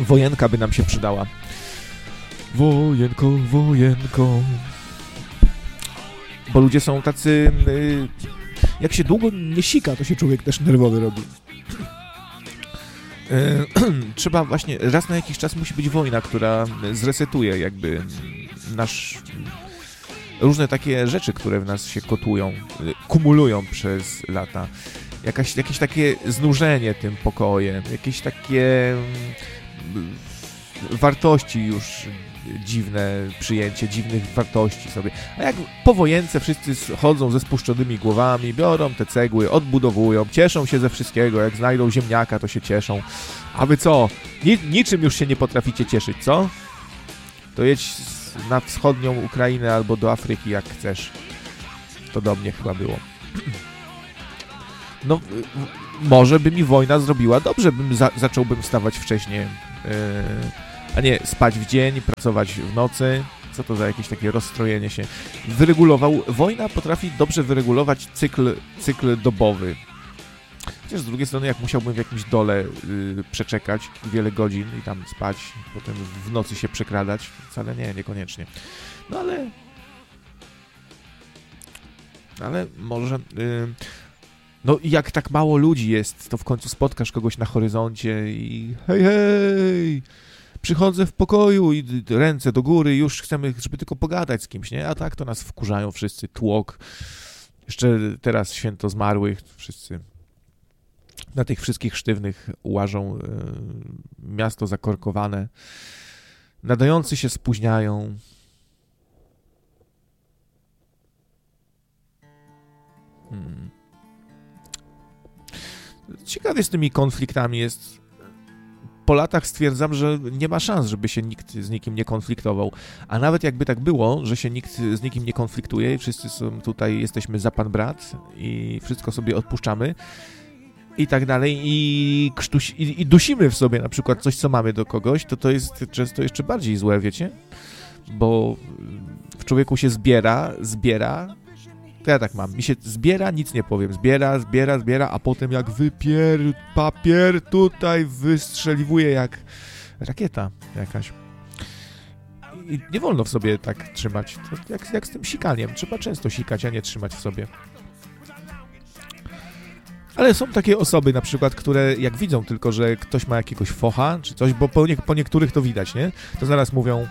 Wojenka by nam się przydała. Wojenko, wojenko. Bo ludzie są tacy... jak się długo nie sika, to się człowiek też nerwowy robi. Trzeba właśnie... Raz na jakiś czas musi być wojna, która zresetuje jakby nasz... Różne takie rzeczy, które w nas się kotłują, kumulują przez lata. Jakieś takie znużenie tym pokojem, jakieś takie wartości już dziwne, przyjęcie dziwnych wartości sobie. A jak po wojence wszyscy chodzą ze spuszczonymi głowami, biorą te cegły, odbudowują, cieszą się ze wszystkiego, jak znajdą ziemniaka, to się cieszą. A wy co? Niczym już się nie potraficie cieszyć, co? To jedź na wschodnią Ukrainę albo do Afryki, jak chcesz. To do mnie chyba było. No, może by mi wojna zrobiła dobrze, zacząłbym wstawać wcześniej, a nie spać w dzień, pracować w nocy. Co to za jakieś takie rozstrojenie się? Wojna potrafi dobrze wyregulować cykl dobowy. Chociaż z drugiej strony, jak musiałbym w jakimś dole przeczekać wiele godzin i tam spać, potem w nocy się przekradać, wcale niekoniecznie. No ale może... No i jak tak mało ludzi jest, to w końcu spotkasz kogoś na horyzoncie i hej, przychodzę w pokoju i ręce do góry, już chcemy, żeby tylko pogadać z kimś, nie? A tak to nas wkurzają wszyscy, tłok. Jeszcze teraz święto zmarłych, wszyscy na tych wszystkich sztywnych łażą, miasto zakorkowane, nadający się spóźniają. Ciekawie z tymi konfliktami jest. Po latach stwierdzam, że nie ma szans, żeby się nikt z nikim nie konfliktował. A nawet jakby tak było, że się nikt z nikim nie konfliktuje i wszyscy są tutaj, jesteśmy za pan brat i wszystko sobie odpuszczamy i tak dalej i dusimy w sobie na przykład coś, co mamy do kogoś, to jest często jeszcze bardziej złe, wiecie? Bo w człowieku się zbiera, to ja tak mam, mi się zbiera, nic nie powiem, zbiera, a potem jak papier tutaj wystrzeliwuje jak rakieta jakaś. I nie wolno w sobie tak trzymać, to jak z tym sikaniem, trzeba często sikać, a nie trzymać w sobie. Ale są takie osoby na przykład, które jak widzą tylko, że ktoś ma jakiegoś focha czy coś, bo po niektórych to widać, nie? To zaraz mówią...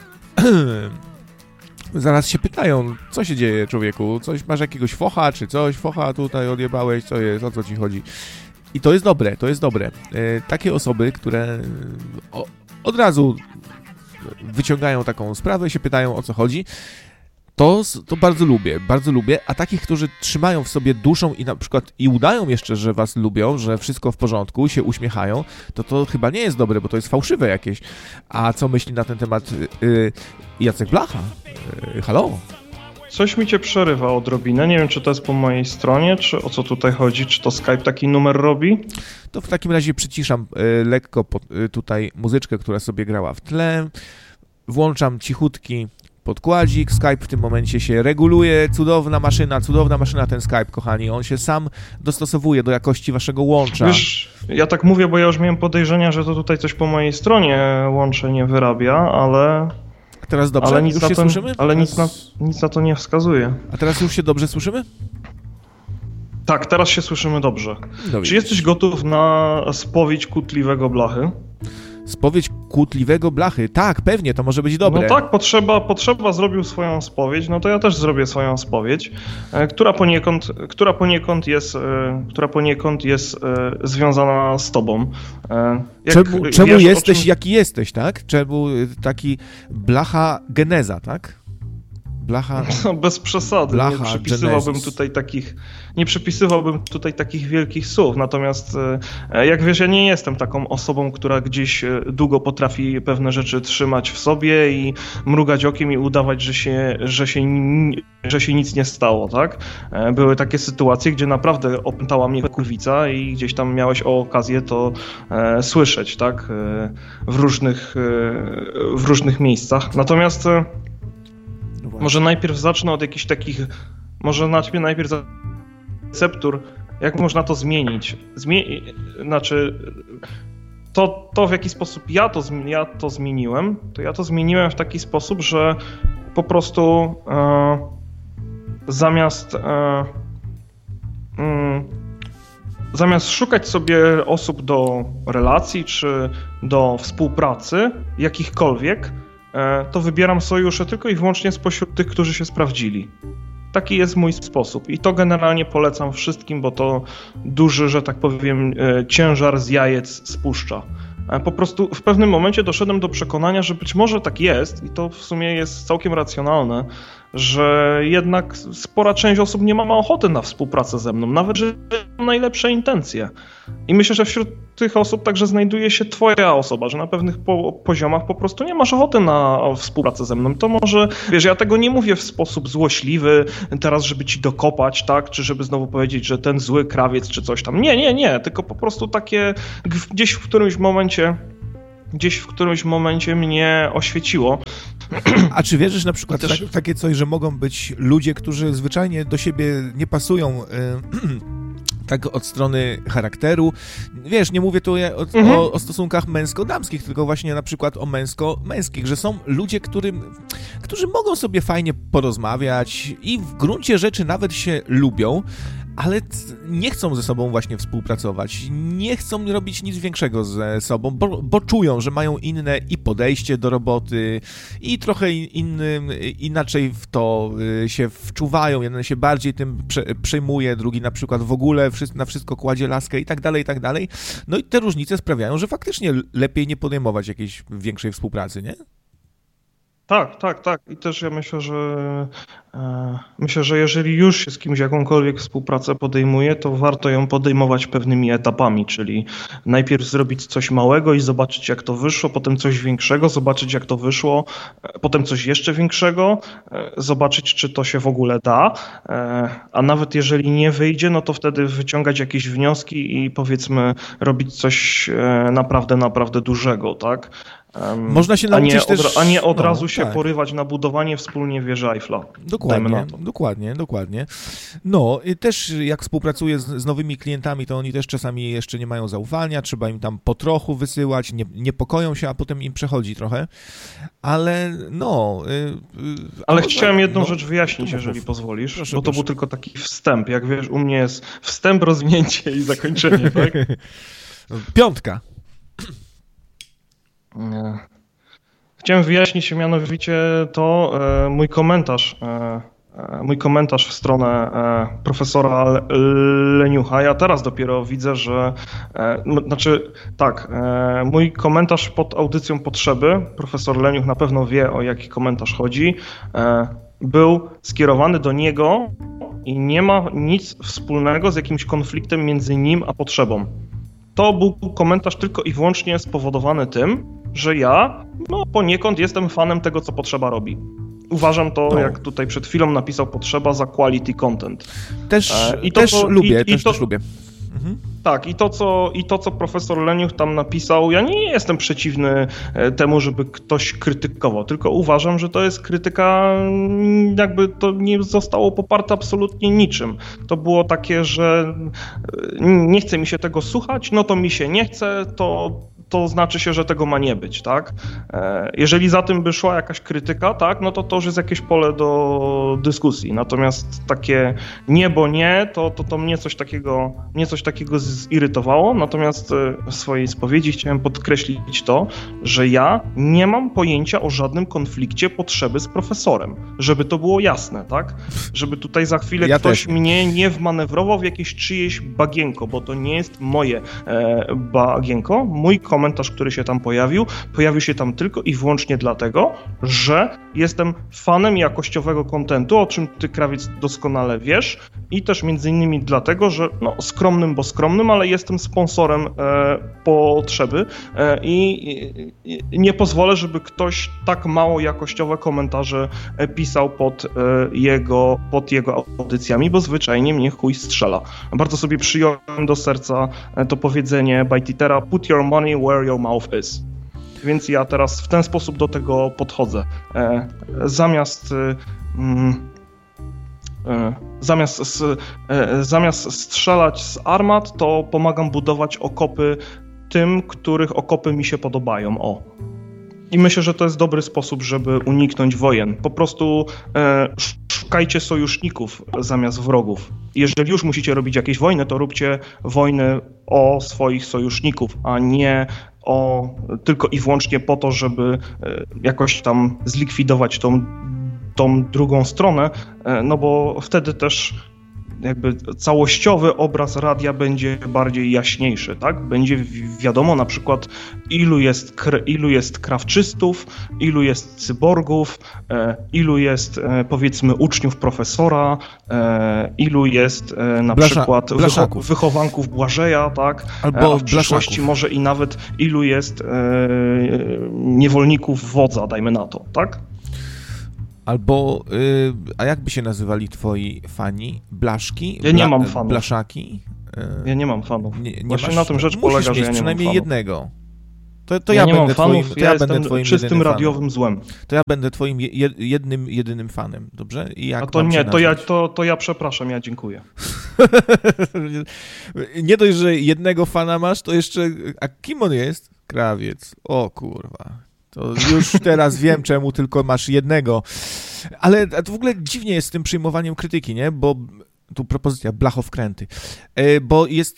Zaraz się pytają, co się dzieje, człowieku? Masz jakiegoś focha, czy coś? Focha tutaj odjebałeś, co jest, o co ci chodzi? I to jest dobre. Takie osoby, które od razu wyciągają taką sprawę i się pytają, o co chodzi, to bardzo lubię, a takich, którzy trzymają w sobie duszą i na przykład i udają jeszcze, że was lubią, że wszystko w porządku, się uśmiechają, to chyba nie jest dobre, bo to jest fałszywe jakieś. A co myśli na ten temat Jacek Blacha? Halo? Coś mi cię przerywa odrobinę, nie wiem, czy to jest po mojej stronie, czy o co tutaj chodzi, czy to Skype taki numer robi? To w takim razie przyciszam lekko tutaj muzyczkę, która sobie grała w tle, włączam cichutki podkładzik, Skype w tym momencie się reguluje, cudowna maszyna ten Skype, kochani, on się sam dostosowuje do jakości waszego łącza. Wiesz, ja tak mówię, bo ja już miałem podejrzenia, że to tutaj coś po mojej stronie łącze nie wyrabia, ale... A teraz dobrze? Ale nic już się słyszymy? Ale nic na to nie wskazuje. A teraz już się dobrze słyszymy? Tak, teraz się słyszymy dobrze. No, czy jesteś gotów na spowiedź kłótliwego Blachy? Spowiedź kłótliwego Blachy. Tak, pewnie, to może być dobre. No tak, potrzeba zrobił swoją spowiedź, no to ja też zrobię swoją spowiedź, która poniekąd jest związana z tobą. Czemu jesteś jaki jesteś, tak? Czemu taki Blacha geneza, tak? Blacha... No, bez przesady, Blacha, nie przypisywałbym tutaj takich wielkich słów, natomiast jak wiesz, ja nie jestem taką osobą, która gdzieś długo potrafi pewne rzeczy trzymać w sobie i mrugać okiem i udawać, że się nic nie stało, tak? Były takie sytuacje, gdzie naprawdę opętała mnie kurwica i gdzieś tam miałeś okazję to słyszeć, tak? W różnych miejscach. Natomiast może najpierw zacznę od jakichś takich, najpierw receptur, jak można to zmienić. to w jaki sposób ja to zmieniłem, to ja to zmieniłem w taki sposób, że po prostu zamiast szukać sobie osób do relacji czy do współpracy, jakichkolwiek, to wybieram sojusze tylko i wyłącznie spośród tych, którzy się sprawdzili. Taki jest mój sposób i to generalnie polecam wszystkim, bo to duży, że tak powiem, ciężar z jajec spuszcza. Po prostu w pewnym momencie doszedłem do przekonania, że być może tak jest i to w sumie jest całkiem racjonalne, że jednak spora część osób nie ma ochoty na współpracę ze mną, nawet że mam najlepsze intencje. I myślę, że wśród tych osób także znajduje się twoja osoba, że na pewnych poziomach po prostu nie masz ochoty na współpracę ze mną. To może, wiesz, ja tego nie mówię w sposób złośliwy, teraz żeby ci dokopać, tak, czy żeby znowu powiedzieć, że ten zły krawiec, czy coś tam. Nie, tylko po prostu takie gdzieś w którymś momencie mnie oświeciło. A czy wierzysz na przykład w takie coś, że mogą być ludzie, którzy zwyczajnie do siebie nie pasują tak od strony charakteru? Wiesz, nie mówię tu o stosunkach męsko-damskich, tylko właśnie na przykład o męsko-męskich, że są ludzie, którzy mogą sobie fajnie porozmawiać i w gruncie rzeczy nawet się lubią, ale nie chcą ze sobą właśnie współpracować, nie chcą robić nic większego ze sobą, bo czują, że mają inne i podejście do roboty i trochę inaczej w to się wczuwają, jeden się bardziej tym przejmuje, drugi na przykład w ogóle na wszystko kładzie laskę i tak dalej. No i te różnice sprawiają, że faktycznie lepiej nie podejmować jakiejś większej współpracy, nie? Tak. I też ja myślę, że jeżeli już się z kimś jakąkolwiek współpracę podejmuje, to warto ją podejmować pewnymi etapami, czyli najpierw zrobić coś małego i zobaczyć, jak to wyszło, potem coś większego, zobaczyć, jak to wyszło, potem coś jeszcze większego, zobaczyć, czy to się w ogóle da, a nawet jeżeli nie wyjdzie, no to wtedy wyciągać jakieś wnioski i powiedzmy robić coś naprawdę dużego, tak? Można się nauczyć a nie od razu się porywać na budowanie wspólnie wieży Eiffla. Dokładnie. No, też jak współpracuję z nowymi klientami, to oni też czasami jeszcze nie mają zaufania, trzeba im tam po trochu wysyłać, niepokoją się, a potem im przechodzi trochę, ale Ale chciałem jedną rzecz wyjaśnić, jeżeli pozwolisz, proszę. To był tylko taki wstęp. Jak wiesz, u mnie jest wstęp, rozwinięcie i zakończenie, tak? 5. Chciałem wyjaśnić mianowicie to mój komentarz w stronę profesora Leniucha. Ja teraz dopiero widzę, że mój komentarz pod audycją Potrzeby, profesor Leniuch na pewno wie, o jaki komentarz chodzi, był skierowany do niego i nie ma nic wspólnego z jakimś konfliktem między nim a Potrzebą. To był komentarz tylko i wyłącznie spowodowany tym, że ja poniekąd jestem fanem tego, co Potrzeba robi. Uważam to, jak tutaj przed chwilą napisał Potrzeba, za quality content. Też lubię. Mhm. Tak, i to, co profesor Leniuch tam napisał, ja nie jestem przeciwny temu, żeby ktoś krytykował, tylko uważam, że to jest krytyka, jakby to nie zostało poparte absolutnie niczym. To było takie, że nie chce mi się tego słuchać, no to mi się nie chce, to znaczy się, że tego ma nie być, tak? Jeżeli za tym by szła jakaś krytyka, tak, no to już jest jakieś pole do dyskusji. Natomiast takie nie, bo nie, to mnie coś takiego zirytowało. Natomiast w swojej spowiedzi chciałem podkreślić to, że ja nie mam pojęcia o żadnym konflikcie Potrzeby z profesorem. Żeby to było jasne, tak? Żeby tutaj za chwilę ktoś mnie nie wmanewrował w jakieś czyjeś bagienko, bo to nie jest moje bagienko. Mój komentarz, który się tam pojawił się tam tylko i wyłącznie dlatego, że jestem fanem jakościowego kontentu, o czym ty, Krawiec, doskonale wiesz, i też między innymi dlatego, że skromnym, bo skromnym, ale jestem sponsorem Potrzeby i nie pozwolę, żeby ktoś tak mało jakościowe komentarze pisał pod jego audycjami, bo zwyczajnie mnie chuj strzela. Bardzo sobie przyjąłem do serca to powiedzenie Bajtitera: put your money where your mouth is. Więc ja teraz w ten sposób do tego podchodzę. Zamiast strzelać z armat, to pomagam budować okopy tym, których okopy mi się podobają. O. I myślę, że to jest dobry sposób, żeby uniknąć wojen. Po prostu szukajcie sojuszników zamiast wrogów. Jeżeli już musicie robić jakieś wojny, to róbcie wojny o swoich sojuszników, a nie tylko i wyłącznie po to, żeby jakoś tam zlikwidować tą drugą stronę, no bo wtedy też jakby całościowy obraz radia będzie bardziej jaśniejszy, tak? Będzie wiadomo na przykład ilu jest krawczystów, ilu jest cyborgów, ilu jest powiedzmy uczniów profesora, ilu jest na przykład wychowanków Błażeja, tak? Albo a w przyszłości może i nawet ilu jest niewolników wodza, dajmy na to, tak? Albo, a jak by się nazywali twoi fani? Blaszki? Ja nie mam fanów. Blaszaki? Ja nie mam fanów. Nie Właśnie masz, na tym rzecz polega, że ja nie przynajmniej mam fanów. jednego. To ja ja nie będę mam fanów, twoim, ja będę twoim czystym radiowym złem. To ja będę twoim jedynym fanem, dobrze? I jak a to nie, to ja przepraszam, ja dziękuję. Nie dość, że jednego fana masz, to jeszcze, a kim on jest? Krawiec. O kurwa. To już teraz wiem, czemu tylko masz jednego. Ale to w ogóle dziwnie jest z tym przyjmowaniem krytyki, nie? Bo tu propozycja blachowkręty. Bo jest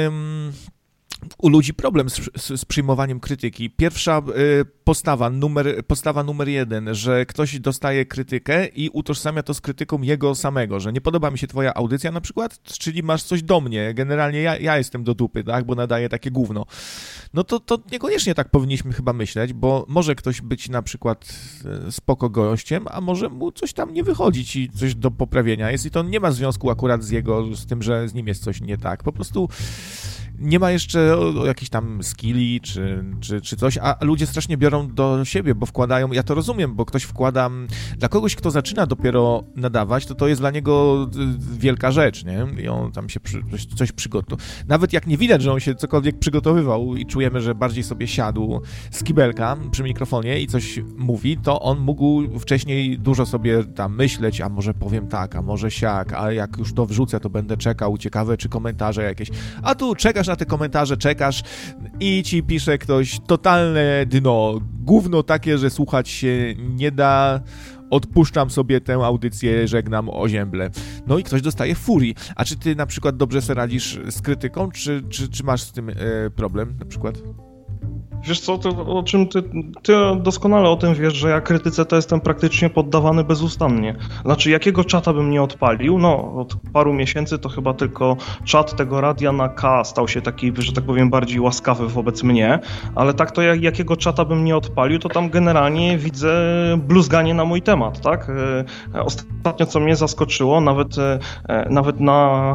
u ludzi problem z przyjmowaniem krytyki. Pierwsza postawa numer 1, że ktoś dostaje krytykę i utożsamia to z krytyką jego samego, że nie podoba mi się twoja audycja na przykład, czyli masz coś do mnie. Generalnie ja jestem do dupy, tak? Bo nadaję takie gówno. No to niekoniecznie tak powinniśmy chyba myśleć, bo może ktoś być na przykład spoko gościem, a może mu coś tam nie wychodzić i coś do poprawienia jest i to nie ma związku akurat z tym, że z nim jest coś nie tak. Po prostu nie ma jeszcze jakichś tam skilli czy coś, a ludzie strasznie biorą do siebie, bo wkładają, ja to rozumiem, bo ktoś wkłada, dla kogoś, kto zaczyna dopiero nadawać, to jest dla niego wielka rzecz, nie? I on tam się coś przygotował. Nawet jak nie widać, że on się cokolwiek przygotowywał i czujemy, że bardziej sobie siadł z kibelka przy mikrofonie i coś mówi, to on mógł wcześniej dużo sobie tam myśleć, a może powiem tak, a może siak, a jak już to wrzucę, to będę czekał, ciekawe, czy komentarze jakieś, a tu czekasz na te komentarze, czekasz i ci pisze ktoś totalne dno, gówno takie, że słuchać się nie da, odpuszczam sobie tę audycję, żegnam ozięble. No i ktoś dostaje furii. A czy ty na przykład dobrze sobie radzisz z krytyką, czy masz z tym problem na przykład? Wiesz co, o czym ty doskonale o tym wiesz, że ja krytyce to jestem praktycznie poddawany bezustannie. Znaczy, jakiego czata bym nie odpalił? No, od paru miesięcy to chyba tylko czat tego Radia na K stał się taki, że tak powiem, bardziej łaskawy wobec mnie, ale tak to jakiego czata bym nie odpalił, to tam generalnie widzę bluzganie na mój temat, tak? Ostatnio, co mnie zaskoczyło, nawet na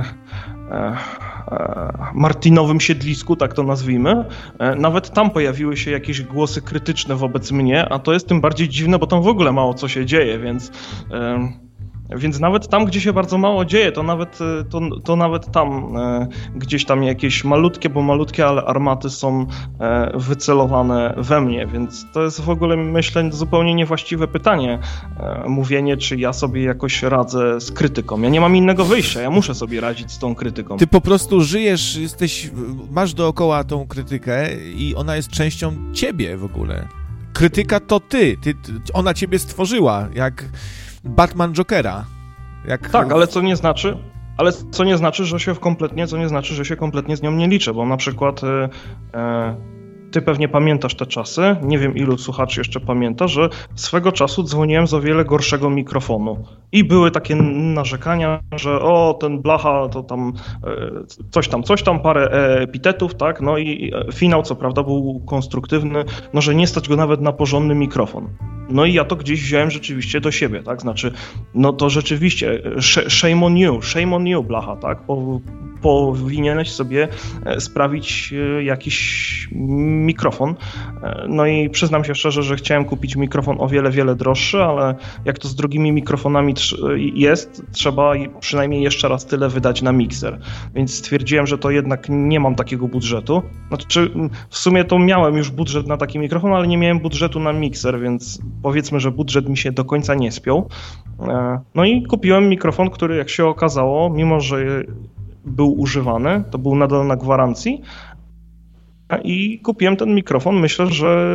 Martinowym siedlisku, tak to nazwijmy, nawet tam pojawiły się jakieś głosy krytyczne wobec mnie, a to jest tym bardziej dziwne, bo tam w ogóle mało co się dzieje, więc nawet tam, gdzie się bardzo mało dzieje, to nawet tam gdzieś tam jakieś malutkie, ale armaty są wycelowane we mnie, więc to jest w ogóle, myślę, zupełnie niewłaściwe pytanie. Mówienie, czy ja sobie jakoś radzę z krytyką. Ja nie mam innego wyjścia, ja muszę sobie radzić z tą krytyką. Ty po prostu żyjesz, masz dookoła tą krytykę i ona jest częścią ciebie w ogóle. Krytyka to ty, ona ciebie stworzyła, jak Batman Jokera. Tak, ale co nie znaczy, że się kompletnie z nią nie liczę, bo na przykład ty pewnie pamiętasz te czasy, nie wiem ilu słuchaczy jeszcze pamięta, że swego czasu dzwoniłem z o wiele gorszego mikrofonu i były takie narzekania, że ten blacha to tam coś tam, parę epitetów, tak, no i finał co prawda był konstruktywny, no że nie stać go nawet na porządny mikrofon. No i ja to gdzieś wziąłem rzeczywiście do siebie, tak, znaczy, no to rzeczywiście shame on you, blacha, tak, powinieneś sobie sprawić jakiś mikrofon. No i przyznam się szczerze, że chciałem kupić mikrofon o wiele, wiele droższy, ale jak to z drugimi mikrofonami jest, trzeba przynajmniej jeszcze raz tyle wydać na mikser. Więc stwierdziłem, że to jednak nie mam takiego budżetu. Znaczy, w sumie to miałem już budżet na taki mikrofon, ale nie miałem budżetu na mikser, więc powiedzmy, że budżet mi się do końca nie spiął. No i kupiłem mikrofon, który jak się okazało, mimo że był używany, to był nadal na gwarancji, i kupiłem ten mikrofon. Myślę, że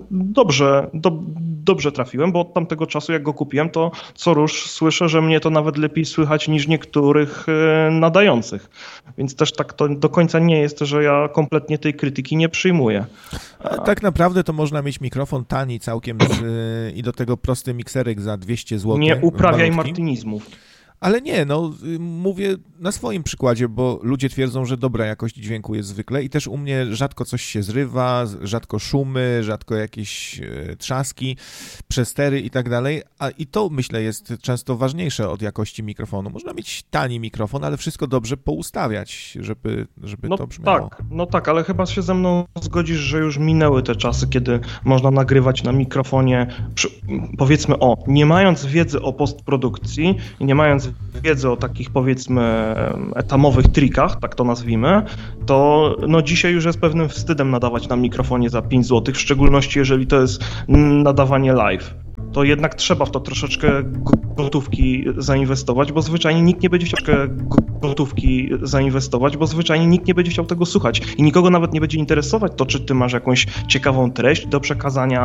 dobrze trafiłem, bo od tamtego czasu, jak go kupiłem, to co rusz słyszę, że mnie to nawet lepiej słychać niż niektórych nadających. Więc też tak to do końca nie jest, że ja kompletnie tej krytyki nie przyjmuję. Tak naprawdę to można mieć mikrofon tani całkiem i do tego prosty mikserek za 200 zł. Nie uprawiaj martynizmów. Ale nie, no mówię na swoim przykładzie, bo ludzie twierdzą, że dobra jakość dźwięku jest zwykle i też u mnie rzadko coś się zrywa, rzadko szumy, rzadko jakieś trzaski, przestery i tak dalej, i to myślę jest często ważniejsze od jakości mikrofonu. Można mieć tani mikrofon, ale wszystko dobrze poustawiać, żeby to brzmiało. Tak, ale chyba się ze mną zgodzisz, że już minęły te czasy, kiedy można nagrywać na mikrofonie, powiedzmy nie mając wiedzy o postprodukcji i nie mając wiedzy o takich, powiedzmy, etamowych trikach, tak to nazwijmy, to dzisiaj już jest pewnym wstydem nadawać na mikrofonie za 5 zł, w szczególności jeżeli to jest nadawanie live. To jednak trzeba w to troszeczkę gotówki zainwestować, bo zwyczajnie nikt nie będzie chciał tego słuchać i nikogo nawet nie będzie interesować to, czy ty masz jakąś ciekawą treść do przekazania,